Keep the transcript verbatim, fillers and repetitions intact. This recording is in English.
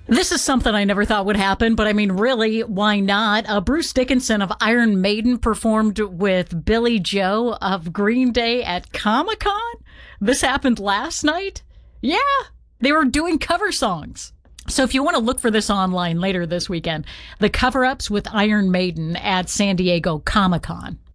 This is something I never thought would happen, but I mean, really, why not? Uh, Bruce Dickinson of Iron Maiden performed with Billy Joe of Green Day at Comic-Con. This happened last night. Yeah, they were doing cover songs. So if you want to look for this online later this weekend, the cover-ups with Iron Maiden at San Diego Comic-Con.